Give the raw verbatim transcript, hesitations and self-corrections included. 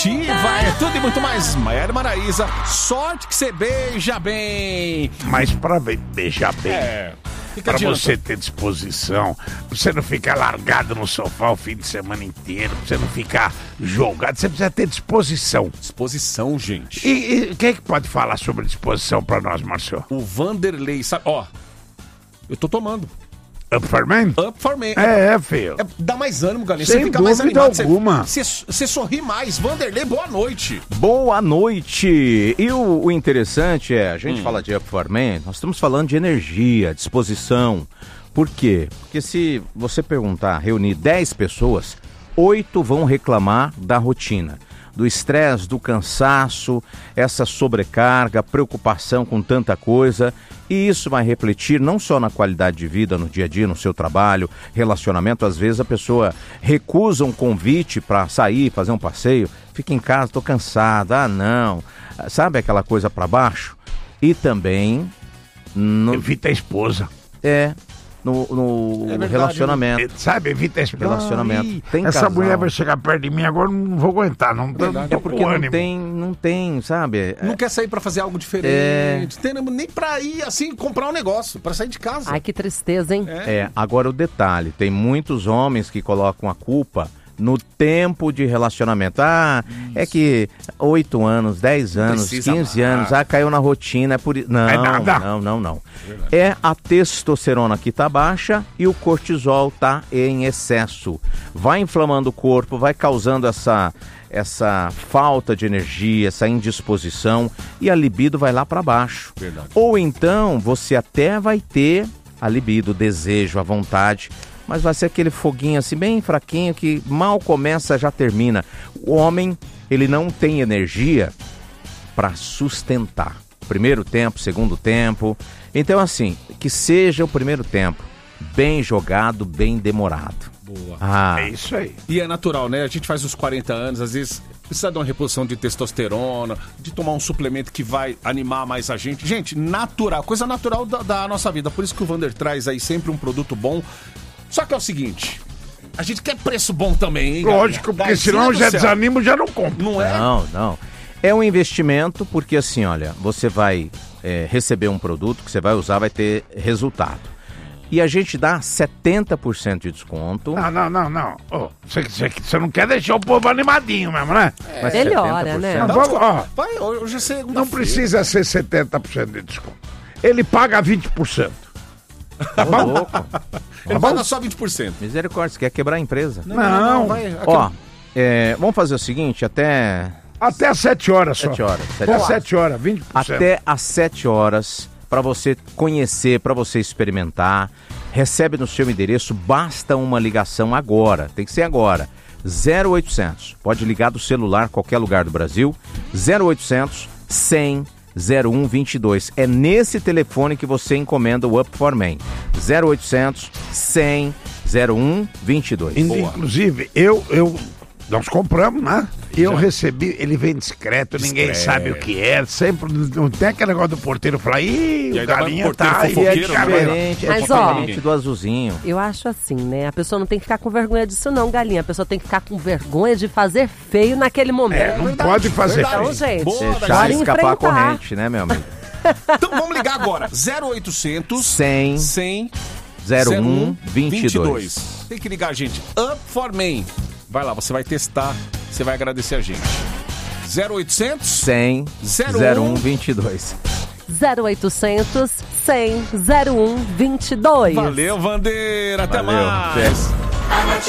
Ativa, é tudo e muito mais. Maiara Maraíza, sorte que você beija bem. Mas pra be- beijar bem, É. pra você ter disposição, pra você não ficar largado no sofá o fim de semana inteiro, pra você não ficar jogado, você precisa ter disposição. Disposição, gente. E, e quem é que pode falar sobre disposição pra nós, Marcelo? O Vanderlei, sabe? Ó, eu tô tomando. Up for Man? Up for Man. É, é, filho. É, dá mais ânimo, galera. Sem Você fica mais dúvida animado. alguma. Você, você, você sorri mais. Vanderlei, boa noite. Boa noite! E o, o interessante é, a gente hum. fala de Up for Man, nós estamos falando de energia, disposição. Por quê? Porque se você perguntar, reunir dez pessoas, oito vão reclamar da rotina. Do estresse, do cansaço, essa sobrecarga, preocupação com tanta coisa. E isso vai refletir não só na qualidade de vida, no dia a dia, no seu trabalho, relacionamento. Às vezes a pessoa recusa um convite para sair, fazer um passeio, fica em casa, tô cansada, ah não, sabe aquela coisa para baixo? E também... No... Evita a esposa. É... No, no é verdade, relacionamento. Né? Sabe, evita esse relacionamento. Tem essa casal. Mulher vai chegar perto de mim, agora não vou aguentar. Não, não é porque não tem, não tem, sabe? Não é... quer sair pra fazer algo diferente. É... Tem, nem pra ir assim, comprar um negócio, pra sair de casa. Ai, que tristeza, hein? É. é, agora o detalhe, tem muitos homens que colocam a culpa no tempo de relacionamento. Ah, isso. É que oito anos, dez anos, quinze anos, ah, caiu na rotina, é por isso. Não, é nada. não, não, não. É, é a testosterona que tá baixa e o cortisol tá em excesso. Vai inflamando o corpo, vai causando essa, essa falta de energia, essa indisposição e a libido vai lá para baixo. Verdade. Ou então você até vai ter a libido, o desejo, a vontade, mas vai ser aquele foguinho assim bem fraquinho que mal começa, já termina. O homem, ele não tem energia para sustentar. Primeiro tempo, segundo tempo. Então assim, que seja o primeiro tempo bem jogado, bem demorado. Boa. Ah. É isso aí. E é natural, né? A gente faz os quarenta anos, às vezes precisa de uma reposição de testosterona, de tomar um suplemento que vai animar mais a gente. Gente, natural, coisa natural da, da nossa vida. Por isso que o Vander traz aí sempre um produto bom. Só que é o seguinte, a gente quer preço bom também, hein, lógico, porque senão já desanimo, já não compro. Não é? Não, não. É um investimento porque assim, olha, você vai é, receber um produto que você vai usar, vai ter resultado. E a gente dá setenta por cento de desconto. Não, não, não, não. Oh, você, você, você não quer deixar o povo animadinho mesmo, né? É, melhora, né? Não, vamos, ó, vai, hoje é segunda-feira. Não precisa ser setenta por cento de desconto. Ele paga vinte por cento. Tá bom? Louco. Ele tá paga só vinte por cento. Misericórdia, você quer quebrar a empresa? Não, não, não, não vai. Ó, é, vamos fazer o seguinte, até... Até às sete horas só. sete horas. Até às sete horas, vinte por cento. Até às sete horas, para você conhecer, para você experimentar. Recebe no seu endereço, basta uma ligação agora, tem que ser agora. zero oitocentos, pode ligar do celular, qualquer lugar do Brasil. zero oitocentos, cem, zero um vinte e dois. É nesse telefone que você encomenda o Up for Man. zero oitocentos, cem, zero um vinte e dois. Inclusive, eu, eu, nós compramos, né? Eu Já. recebi, ele vem discreto, discreto, ninguém sabe o que é, sempre, não tem aquele negócio do porteiro falar, ih, o galinha tá aí, é diferente, Mas, é ó, diferente do azulzinho. Eu acho assim, né, a pessoa não tem que ficar com vergonha disso não, galinha, a pessoa tem que ficar com vergonha de fazer feio naquele momento. É, não verdade, pode fazer verdade. feio. Então, gente, Boa, deixar escapar a corrente, né, meu amigo? Então vamos ligar agora, zero oitocentos, cem, cem, zero um vinte e dois. Tem que ligar, gente, Up for Man. Vai lá, você vai testar, você vai agradecer a gente. zero oitocentos, cem, zero um vinte e dois. zero oitocentos, cem, zero um vinte e dois. Valeu, Vander. Até Valeu, mais.